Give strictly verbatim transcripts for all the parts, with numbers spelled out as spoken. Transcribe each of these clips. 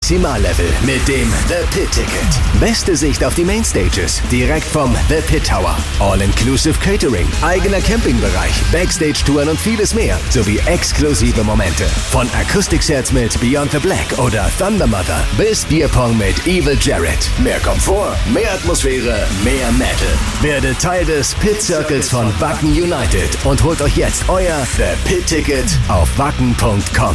Maximallevel mit dem The Pit Ticket. Beste Sicht auf die Mainstages, direkt vom The Pit Tower. All-inclusive Catering, eigener Campingbereich, Backstage-Touren und vieles mehr, sowie exklusive Momente. Von Akustik-Sets mit Beyond the Black oder Thunder Mother bis Bierpong mit Evil Jared. Mehr Komfort, mehr Atmosphäre, mehr Metal. Werdet Teil des Pit Circles von Wacken United und holt euch jetzt euer The Pit Ticket auf wacken punkt com.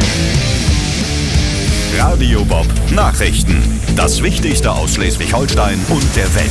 Radio Bob Nachrichten. Das Wichtigste aus Schleswig-Holstein und der Welt.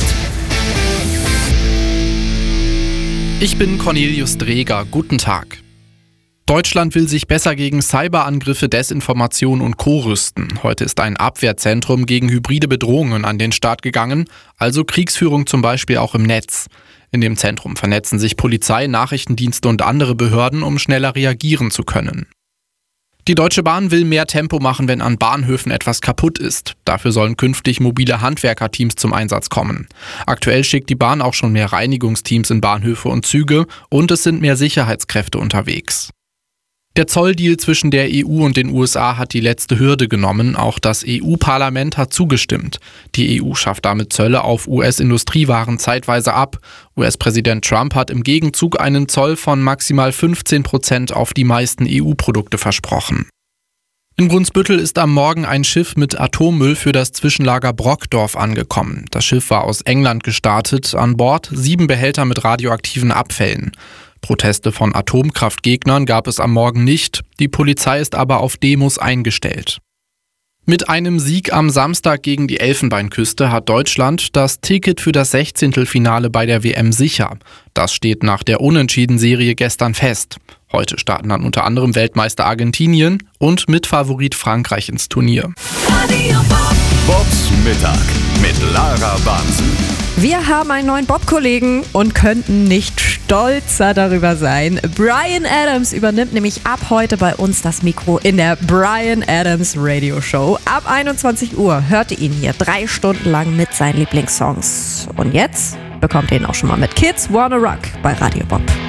Ich bin Cornelius Dreger. Guten Tag. Deutschland will sich besser gegen Cyberangriffe, Desinformation und Co. rüsten. Heute ist ein Abwehrzentrum gegen hybride Bedrohungen an den Start gegangen, also Kriegsführung zum Beispiel auch im Netz. In dem Zentrum vernetzen sich Polizei, Nachrichtendienste und andere Behörden, um schneller reagieren zu können. Die Deutsche Bahn will mehr Tempo machen, wenn an Bahnhöfen etwas kaputt ist. Dafür sollen künftig mobile Handwerkerteams zum Einsatz kommen. Aktuell schickt die Bahn auch schon mehr Reinigungsteams in Bahnhöfe und Züge und es sind mehr Sicherheitskräfte unterwegs. Der Zolldeal zwischen der E U und den U S A hat die letzte Hürde genommen. Auch das E U-Parlament hat zugestimmt. Die E U schafft damit Zölle auf U S-Industriewaren zeitweise ab. U S-Präsident Trump hat im Gegenzug einen Zoll von maximal fünfzehn Prozent auf die meisten E U-Produkte versprochen. In Brunsbüttel ist am Morgen ein Schiff mit Atommüll für das Zwischenlager Brockdorf angekommen. Das Schiff war aus England gestartet. An Bord sieben Behälter mit radioaktiven Abfällen. Proteste von Atomkraftgegnern gab es am Morgen nicht, die Polizei ist aber auf Demos eingestellt. Mit einem Sieg am Samstag gegen die Elfenbeinküste hat Deutschland das Ticket für das Sechzehntelfinale bei der W M sicher. Das steht nach der Unentschieden-Serie gestern fest. Heute starten dann unter anderem Weltmeister Argentinien und Mitfavorit Frankreich ins Turnier. Bobs Mittag mit Lara Bahnsen. Wir haben einen neuen Bob-Kollegen und könnten nicht stolzer darüber sein. Bryan Adams übernimmt nämlich ab heute bei uns das Mikro in der Bryan Adams Radio Show. Ab einundzwanzig Uhr hört ihr ihn hier drei Stunden lang mit seinen Lieblingssongs. Und jetzt bekommt ihr ihn auch schon mal mit Kids Wanna Rock bei Radio Bob.